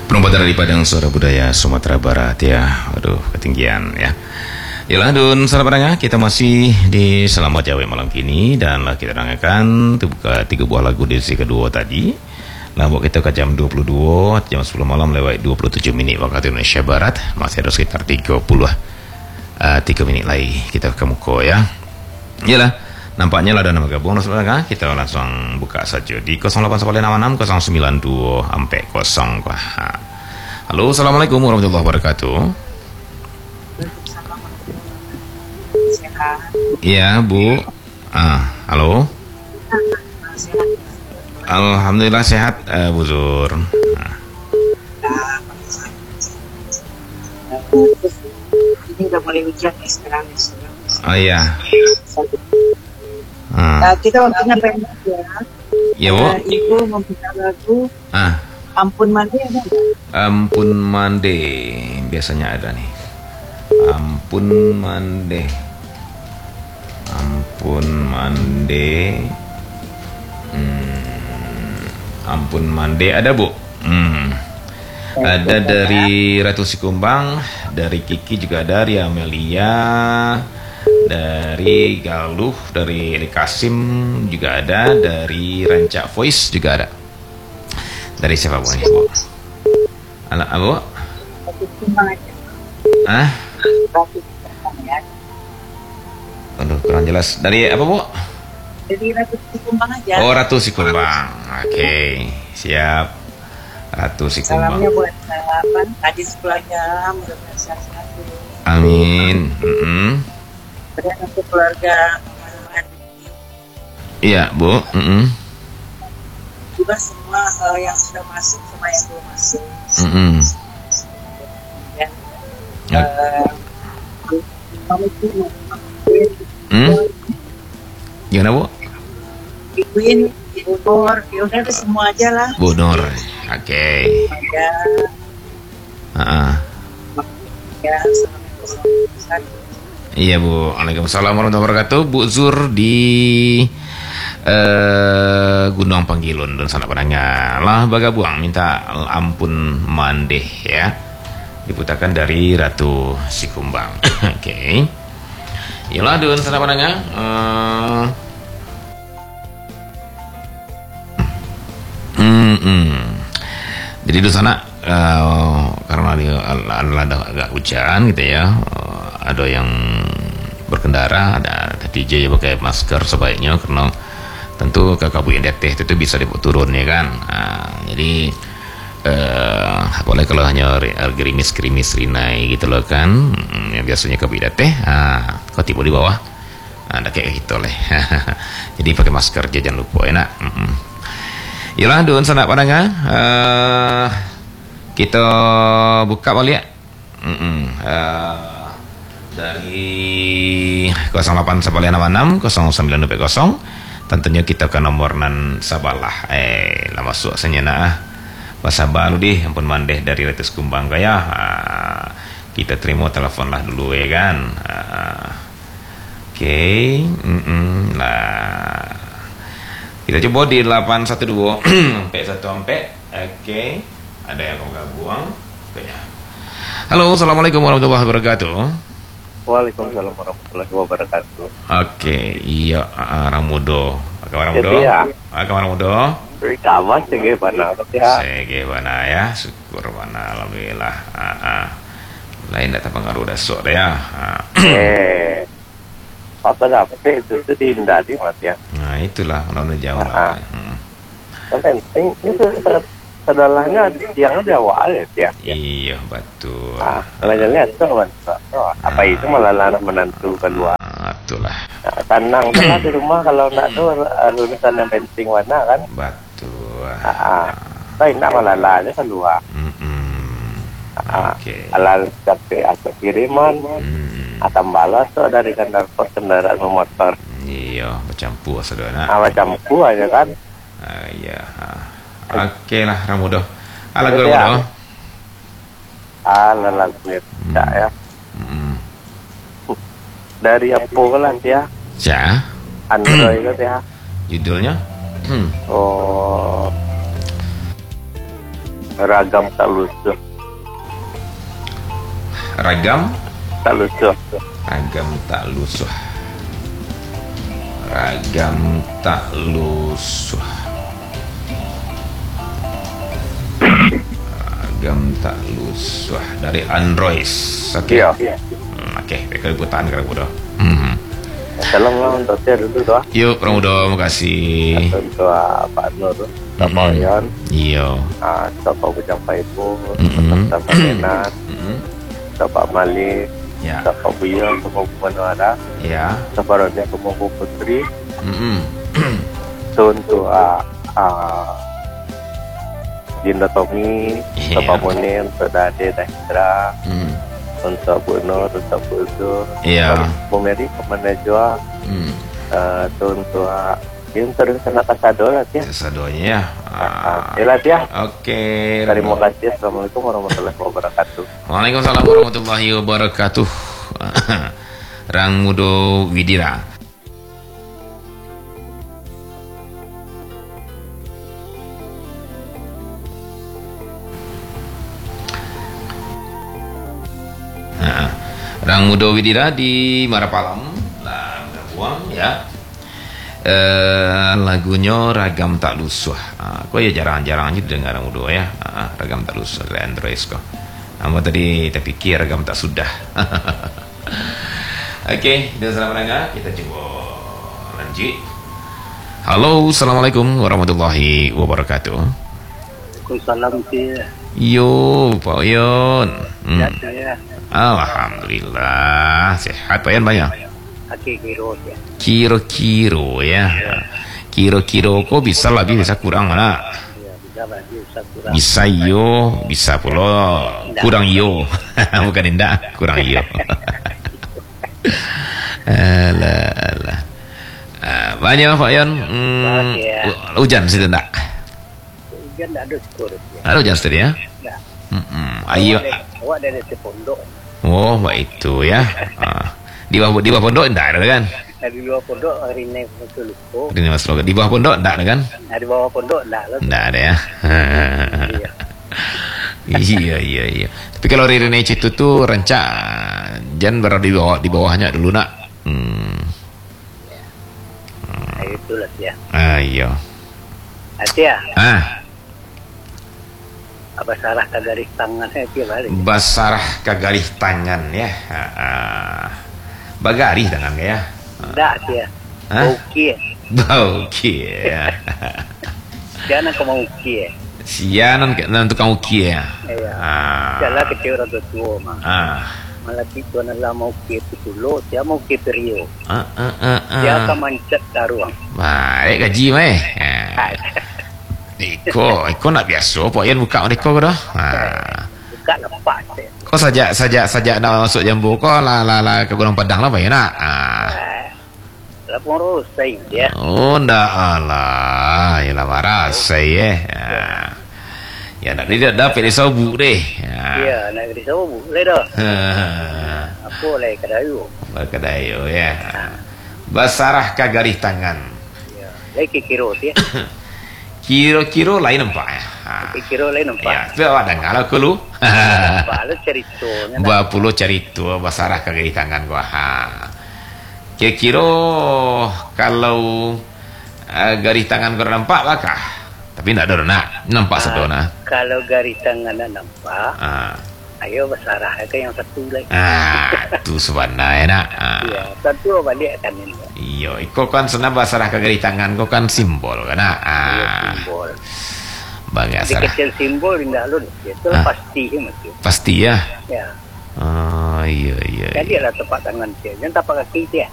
Penumpang dari Padang Suara Budaya Sumatera Barat ya. Aduh, ketinggian ya. Yalah Dun, sahabat pendengar, kita masih di Selamat Jawa malam kini. Dan lah kita dengarkan buka 3 buah lagu di sesi kedua tadi. Nah, buat kita ke jam 22, jam 10 malam lewat 27 minit waktu Indonesia Barat. Masih ada sekitar 3 menit lagi kita ke muka ya. Yalah, nampaknya lah ada nama gabung. Saudara, kita langsung buka saja di 0896 092 sampai 0. Halo, assalamualaikum warahmatullahi wabarakatuh. Iya Bu. Halo. Alhamdulillah sehat, Bu Zur. Ini udah mulai hujan ya sekarang. Oh iya. Kita waktunya pendek ya. Iya Bu. Ibu membuka lagu Ampun Mande ada nggak? Ampun Mande biasanya ada nih. Ampun Mande. Ampun Mande. Ampun Mande ada Bu. Ada dari Ratu Sikumbang, dari Kiki juga ada, dari Amelia, dari Galuh, dari Eli Kasim juga ada, dari Rancak Voice juga ada. Dari siapa Bu nih Bu? Anak Bu? Ratu Sikumbang aja. Ratu Sikumbang ya. Aduh, kurang jelas. Dari apa Bu? Jadi Ratu Sikumbang aja. Oh, Ratu Sikumbang. Oke, siap. Ratu Sikumbang. Salamnya buat adik keluarga, mudah-mudahan sehat-sehat. Amin. Dan untuk keluarga Iya, Bu. juga semua yang sudah masuk sama yang belum masuk. Gimana Bu? Ibuin, Ibu Nur, ya udah semua aja lah. Bu Nur. Oke. Ya, ya, Iya Bu. Waalaikumsalam warahmatullahi wabarakatuh. Bu Zur di Gunung Panggilun dan sanak pendengar lah Bagabuang minta Ampun Mandeh ya, diputarkan dari Ratu Sikumbang. Oke. Yalah Dun sanak pendengar. Jadi di sana karena ada agak hujan gitu ya, ada yang berkendara, ada DJ pakai masker sebaiknya karena tentu ke Kabupaten Deteh itu bisa dibuat turun ya kan. Jadi apalagi kalau hanya gerimis-gerimis rinai gitu loh kan, yang biasanya Kabupaten Deteh, kau tiba di bawah, ada kayak gitu lah. Jadi pakai masker aja jangan lupa enak. Yalah Dun sanak pandangan, kita buka balik ya. Dari 0896 0920. Tentunya kita ke nomor nan sabalah. Lah masuk senyana bahasa baru deh Ampun Mandeh dari Ratu Sikumbang kaya. Kita terima telepon lah dulu ya kan. Oke. Nah, kita coba di 812 sampai 1 sampai. Oke. Ada yang mau gabung. Oke. Halo, assalamualaikum warahmatullahi wabarakatuh. Waalaikumsalam warahmatullahi wabarakatuh. Oke, iya, Ramudo. Kabar Ramudo? Iya. Kabar Ramudo? Kawan sege bana ya. Sege bana ya, syukur bana alhamdulillah. Lain data pengaruh dasok ya. Apa dapet itu dihindari Mas ya. Nah, itulah orang jauh. Yang penting itu sedalahnya yang ada awal ya. Iya, betul. Kalau lihat tuh apa itu malah larang menantu kedua. Itulah. Tenang lah di rumah kalau enggak tuh lulusan yang penting warna kan. Betul. Tapi enggak malah larang keluar. Oke. Alal capek atau kiriman. Atau balas tuh dari kendaraan motor. Iya, bercampur saudara. Macam aja kan. Iya. Oke lah Ramudo. Lagu Ramudo. Lagu ya. Dari apa lah ya? Ya. Android itu ya. Judulnya? Oh. Ragam tak lusuh. Ragam Tak lusuh. Ragam tak lusuh. Ragam tak lusuh. Ragam tak lusuh. Dari Android. Okey. Ya. Okey, mereka liputan kerana mudah. Salam lah untuk dia dulu tu. Yuk, Pramudo, terima kasih. Untuk Pak Nur, Pak Yan, Iya. Pak Bujang Paipu, Mm-mm. Pak Menan, Pak Malik, Ya. Pak Buyon, Pak Manwara, Ya. Pak Ronya Kemungku Putri, Mm-mm. untuk Dinda Tommy, Iya. Pak Munir, untuk Dade dan Indra, Mm. untuk Bu Nur, untuk Bu Zul, Iya. Bu Mary, Kemana Jua, Mm. untuk yang terus kena kasado lah ya. Sadonya ya. Jelas ya. Oke. Terima kasih. Assalamualaikum warahmatullahi wabarakatuh. Waalaikumsalam warahmatullahi wabarakatuh. Rang Mudo Widira. Rang Mudo Widira di Marapalam. Lah, buang ya. Lagunya Ragam Tak Lusuh. Kok ya jarang-jarang aja dengar Rang Mudo ya. Ragam Tak Lusuh dari Android kok. Nama tadi kita pikir Ragam Tak Sudah. Oke, dan selamat mendengar. Kita coba lanjut. Halo, assalamualaikum warahmatullahi wabarakatuh. Waalaikumsalam dia. Yo, Pak Yon. Saya Alhamdulillah sehat Pak Yon banyak. Aki Kiro ya. Kiro-kiro ya. Kiro-kiro kok bisa lebih bisa kurang mana? Ya, bisa bagi usah kurang. Bisa yo, bisa pula kurang yo. Bukan indah, kurang yo. Alah. Banyak Pak Yon. Hujan sih tak? Hujan tak ada syukur. Ada hujan tadi ya? Ya. Ayo. Awak dari pondok. Oh, itu ya. Di bawah pondok enggak ada kan? Dari luar pondok hari ini muncul lupa. Di bawah pondok enggak ada kan? Dari bawah pondok enggak lah. Enggak ada ya. Iya. Tapi kalau Rene itu tuh rancak jangan berada di bawahnya dulu nak. Itulah ya. Iya. Hati ya. Apa salah ke garis tangannya tiap hari? Basarah kagarih tangan ya. Bagarih tangan ya. Enggak dia. Oke. Oke ya. Jangan kamu oke. Sianan tukang uki ya. Iya. Jalan kecil orang tua mah. Malah itu adalah mau ke Putulo, dia mau ke Rio. Dia akan mancet taruang. Baik gaji meh. Iko nak biasa Pak Yan buka mereka dah. Buka lepas dia. Kau saja nak masuk jambu kau la ke Gunung Padang lah Pak Yan nak. Lapor rosai dia. Oh ndak alah, yalah marah saya. Ya nak dia dah pilih sabuk deh. Ya, nak risau boleh dah. Apa lagi kadayu? Kadayu ya. Basarah kagarih tangan. Ya, lagi kiro dia. Kiro-kiro lain nampak ya. Kiro lain nampak. Ya, tu awak dengar lah kulu. Balu cerita. Bapulo cerita basarah kagarih tangan gua. Kira-kira kalau garis tangan kau nampak bakah? Tapi tak ada nak nampak satu nak. Kalau garis tangan nampak, ayo basarah ke yang satu lagi. Tu sebenarnya nak. Ya, satu balik kan ini. Iyo, kau kan senang basarah ke garis tangan kau kan simbol kan nak. Simbol. Bagai Di kecil simbol tidak lun. Itu pasti mesti. Pasti ya. Ya. Iya. Jadi lah tepat tangan dia, jangan tapak kaki dia.